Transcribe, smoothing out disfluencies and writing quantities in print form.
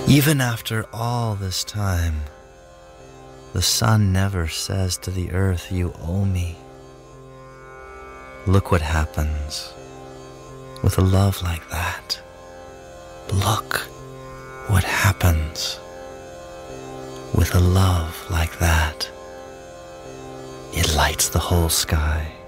Even after all this time, the sun never says to the earth, "You owe me." Look what happens with a love like that. Look what happens with a love like that. It lights the whole sky.